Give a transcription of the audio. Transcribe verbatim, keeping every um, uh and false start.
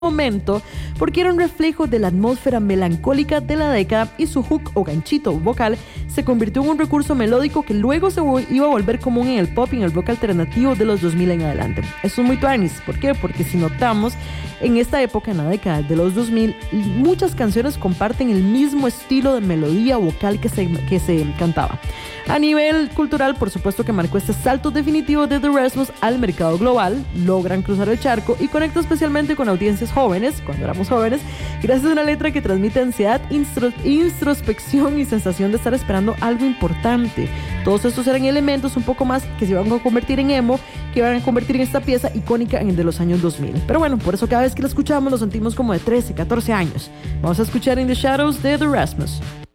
momento porque era un reflejo de la atmósfera melancólica de la década y su hook o ganchito vocal se convirtió en un recurso melódico que luego se iba a volver común en el pop y en el rock alternativo de los dos mil en adelante. Eso es muy tuanis. ¿Por qué? Porque si notamos, en esta época, en la década de los dos mil, muchas canciones comparten el mismo estilo de melodía vocal que se, que se cantaba. A nivel cultural, por supuesto que marcó este salto definitivo de The Rasmus al mercado global, logran cruzar el charco y conecta especialmente con audiencias jóvenes, cuando éramos jóvenes, gracias a una letra que transmite ansiedad, instro, introspección y sensación de estar esperando algo importante. Todos estos eran elementos un poco más que se iban a convertir en emo, que iban a convertir en esta pieza icónica en el de los años dos mil. Pero bueno, por eso cada vez que la escuchamos nos sentimos como de trece, catorce años. Vamos a escuchar In the Shadows de The Rasmus.